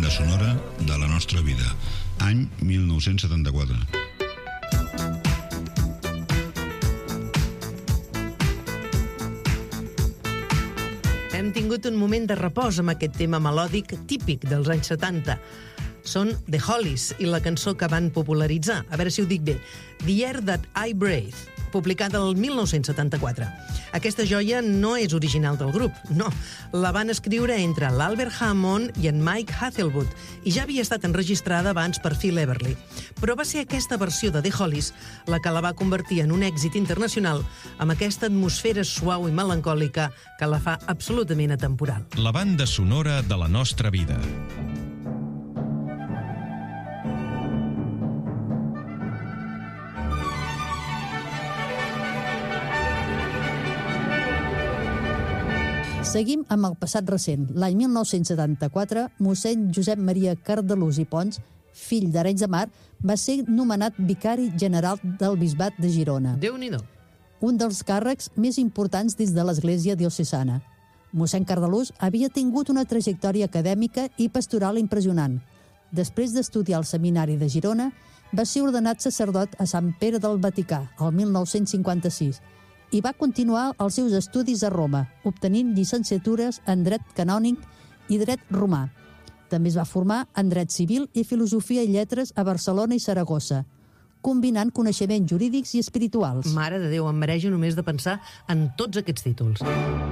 banda sonora de la nostra vida. Any 1974. Hem tingut un moment de repòs amb aquest tema melòdic típic dels anys 70. Són The Hollies i la cançó que van popularitzar, a veure si ho dic bé, The Air That I Breathe, publicada el 1974. Aquesta joia no és original del grup, no. La van escriure entre l'Albert Hammond i en Mike Hazelwood i ja havia estat enregistrada abans per Phil Everly. Però va ser aquesta versió de The Hollies la que la va convertir en un èxit internacional amb aquesta atmosfera suau i melancòlica que la fa absolutament atemporal. La banda sonora de la nostra vida. Seguim amb el passat recent. L'any 1974, mossèn Josep Maria Cardelús i Pons, fill d'Arenys de Mar, va ser nomenat vicari general del bisbat de Girona. Déu-n'hi-do. Un dels càrrecs més importants dins de l'Església diocesana. Mossèn Cardelús havia tingut una trajectòria acadèmica i pastoral impressionant. Després d'estudiar al Seminari de Girona, va ser ordenat sacerdot a Sant Pere del Vaticà, el 1956, i va continuar els seus estudis a Roma, obtenint llicenciatures en dret canònic i dret romà. També es va formar en dret civil i filosofia i lletres a Barcelona i Saragossa, combinant coneixements jurídics i espirituals. Mare de Déu, em marejo només de pensar en tots aquests títols.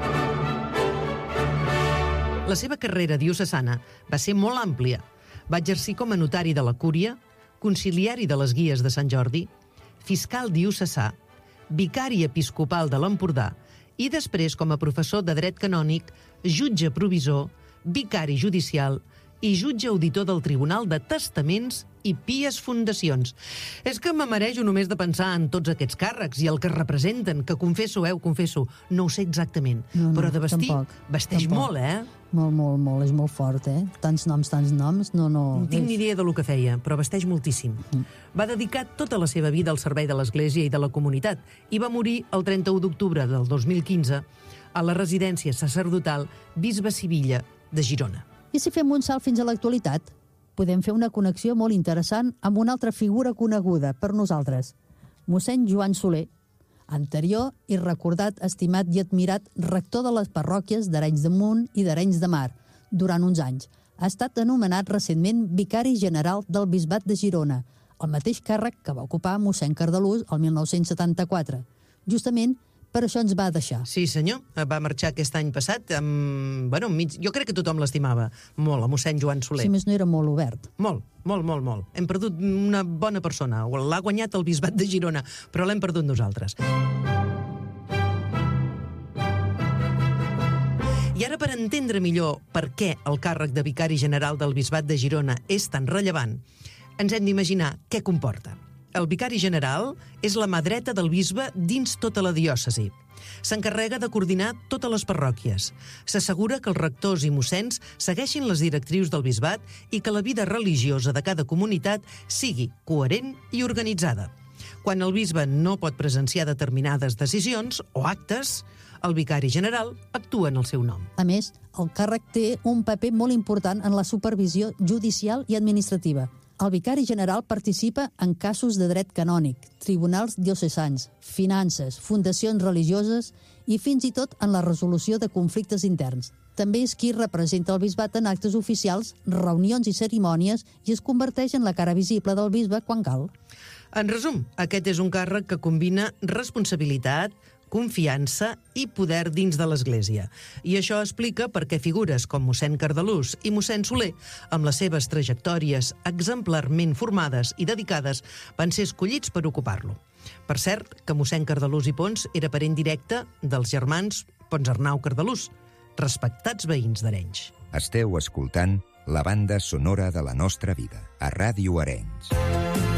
La seva carrera diocesana va ser molt àmplia. Va exercir com a notari de la Cúria, conciliari de les Guies de Sant Jordi, fiscal diocesà, vicari episcopal de l'Empordà i després com a professor de dret canònic, jutge provisor, vicari judicial i jutge auditor del Tribunal de Testaments i Pies Fundacions. És que m'amarejo només de pensar en tots aquests càrrecs i el que representen, que confesso, no ho sé exactament, però de vestir, vesteix molt, Molt, és molt fort, Tants noms, no... No tinc ni idea del que feia, però vesteix moltíssim. Va dedicar tota la seva vida al servei de l'Església i de la comunitat i va morir el 31 d'octubre del 2015 a la residència sacerdotal Bisbe Sivilla de Girona. I si fem un salt fins a l'actualitat, podem fer una connexió molt interessant amb una altra figura coneguda per nosaltres, mossèn Joan Soler, anterior i recordat, estimat i admirat rector de les parròquies d'Arenys de Munt i d'Arenys de Mar durant uns anys. Ha estat anomenat recentment vicari general del bisbat de Girona, el mateix càrrec que va ocupar mossèn Cardelús el 1974. Justament per això ens va deixar. Sí, senyor. Va marxar aquest any passat amb... jo crec que tothom l'estimava molt, a mossèn Joan Soler. Si més no, era molt obert. Molt. Hem perdut una bona persona. L'ha guanyat el bisbat de Girona, però l'hem perdut nosaltres. I ara, per entendre millor per què el càrrec de vicari general del bisbat de Girona és tan rellevant, ens hem d'imaginar què comporta. El vicari general és la mà dreta del bisbe dins tota la diòcesi. S'encarrega de coordinar totes les parròquies. S'assegura que els rectors i mossens segueixin les directrius del bisbat i que la vida religiosa de cada comunitat sigui coherent i organitzada. Quan el bisbe no pot presenciar determinades decisions o actes, el vicari general actua en el seu nom. A més, el càrrec té un paper molt important en la supervisió judicial i administrativa. El vicari general participa en casos de dret canònic, tribunals diocesans, finances, fundacions religioses i fins i tot en la resolució de conflictes interns. També és qui representa el bisbat en actes oficials, reunions i cerimònies i es converteix en la cara visible del bisbe quan cal. En resum, aquest és un càrrec que combina responsabilitat, confiança i poder dins de l'Església. I això explica per què figures com mossèn Cardelús i mossèn Soler, amb les seves trajectòries exemplarment formades i dedicades, van ser escollits per ocupar-lo. Per cert, que mossèn Cardelús i Pons era parent directe dels germans Ponsarnau Cardelús, respectats veïns d'Arenys. Esteu escoltant la banda sonora de la nostra vida, a Ràdio Arenys.